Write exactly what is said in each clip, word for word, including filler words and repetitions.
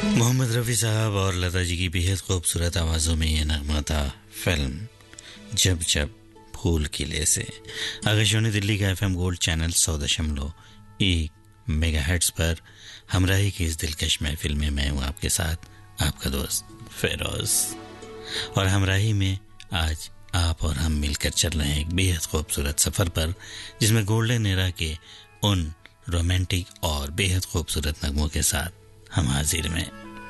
मोहम्मद रफ़ी साहब और लता जी की बेहद खूबसूरत आवाज़ों में ये नगमा था फिल्म जब जब फूल खिले से। आकाशवाणी दिल्ली का एफएम गोल्ड चैनल सौ दशमलव एक मेगाहर्ट्ज़ पर हमराही की इस दिलकश महफिल में मैं हूँ आपके साथ आपका दोस्त फेरोज। और हमराही में आज आप और हम मिलकर चल रहे हैं एक बेहद खूबसूरत सफ़र पर, जिसमें गोल्डन एरा के उन रोमांटिक और बेहद खूबसूरत नगमों के साथ हम हाजिर में।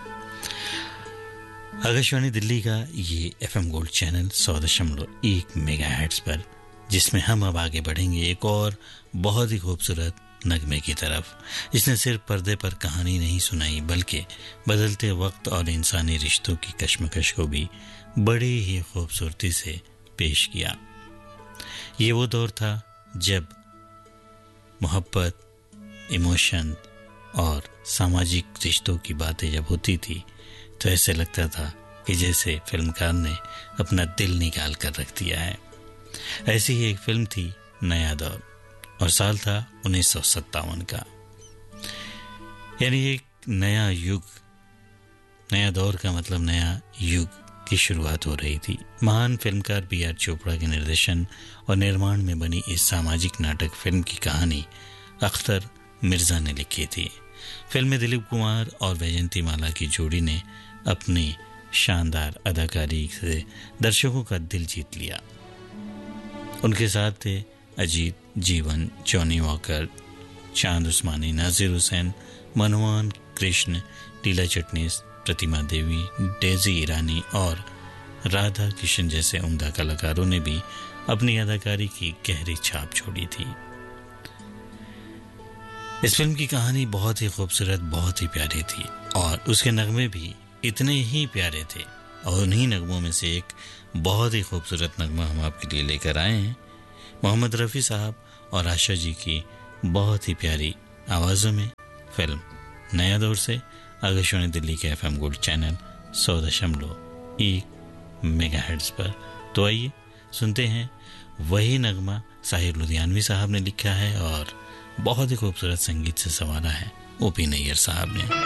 आकाशवाणी दिल्ली का ये एफएम गोल्ड चैनल सौ दशमलव एक मेगाहर्ट्ज़ पर, जिसमें हम अब आगे बढ़ेंगे एक और बहुत ही खूबसूरत नगमे की तरफ, जिसने सिर्फ पर्दे पर कहानी नहीं सुनाई बल्कि बदलते वक्त और इंसानी रिश्तों की कश्मकश को भी बड़ी ही खूबसूरती से पेश किया। ये वो दौर था जब मोहब्बत, इमोशन और सामाजिक रिश्तों की बातें जब होती थी तो ऐसे लगता था कि जैसे फिल्मकार ने अपना दिल निकाल कर रख दिया है। ऐसी ही एक फिल्म थी नया दौर, और साल था उन्नीस सौ सत्तावन का। यानी एक नया युग, नया दौर का मतलब नया युग की शुरुआत हो रही थी। महान फिल्मकार बी आर चोपड़ा के निर्देशन और निर्माण में बनी इस सामाजिक नाटक फिल्म की कहानी अख्तर मिर्जा ने लिखी थी। फिल्म में दिलीप कुमार और वैजयंती माला की जोड़ी ने अपनी शानदार अदाकारी से दर्शकों का दिल जीत लिया। उनके साथ थे अजीत, जीवन, जॉनी वॉकर, चांद उस्मानी, नाजिर हुसैन, मनोहर कृष्ण, लीला चिटनीस, प्रतिमा देवी, डेजी ईरानी और राधा किशन जैसे उम्दा कलाकारों ने भी अपनी अदाकारी की गहरी छाप छोड़ी थी। इस फिल्म की कहानी बहुत ही खूबसूरत, बहुत ही प्यारी थी और उसके नगमे भी इतने ही प्यारे थे। और उन्हीं नगमों में से एक बहुत ही खूबसूरत नगमा हम आपके लिए लेकर आए हैं, मोहम्मद रफ़ी साहब और आशा जी की बहुत ही प्यारी आवाज़ों में फिल्म नया दौर से आकाशवाणी दिल्ली के एफएम गोल्ड चैनल सौ दशमलव एक मेगाहर्ट्ज़ पर। तो आइए सुनते हैं वही नगमा साहिर लुधियानवी साहब ने लिखा है और बहुत ही खूबसूरत संगीत से संवारा है ओपी नैयर साहब ने।